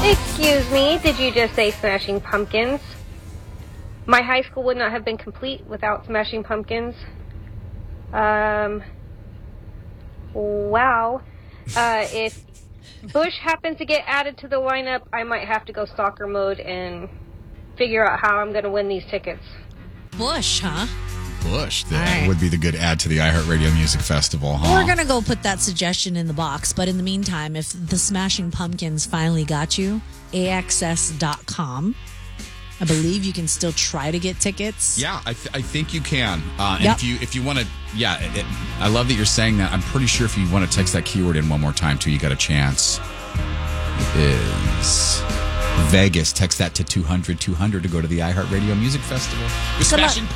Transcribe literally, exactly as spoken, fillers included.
Excuse me, did you just say Smashing Pumpkins? My high school would not have been complete without Smashing Pumpkins. Um, wow. Uh, if Bush happens to get added to the lineup, I might have to go stalker mode and figure out how I'm going to win these tickets. Bush, huh? Bush. That right. would be the good add to the iHeartRadio Music Festival, huh? We're going to go put that suggestion in the box. But in the meantime, if the Smashing Pumpkins finally got you, A X S dot com. I believe you can still try to get tickets. Yeah, I, th- I think you can. Uh, and Yep. if you if you want to, yeah, it, it, I love that you're saying that. I'm pretty sure if you want to text that keyword in one more time, too, you got a chance. It is Vegas. Text that to two hundred two hundred to go to the iHeartRadio Music Festival. With Good luck. Smashing